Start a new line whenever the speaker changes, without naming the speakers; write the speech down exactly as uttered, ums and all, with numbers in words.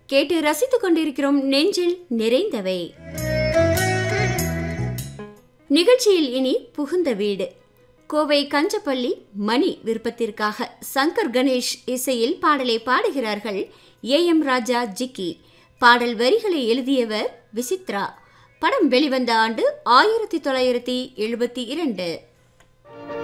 கேட்டு ரசித்துக் கொண்டிருக்கிறோம் நெஞ்சில் நிறைந்தவை நிகழ்ச்சியில். இனி புகுந்த வீடு. கோவை கஞ்சப்பள்ளி மணி விருப்பத்திற்காக சங்கர் கணேஷ் இசையில் பாடலை பாடுகிறார்கள் ஏ எம் ராஜா ஜிக்கி. பாடல் வரிகளை எழுதியவர் விசித்ரா. படம் வெளிவந்த ஆண்டு ஆயிரத்தி தொள்ளாயிரத்தி எழுபத்தி இரண்டு.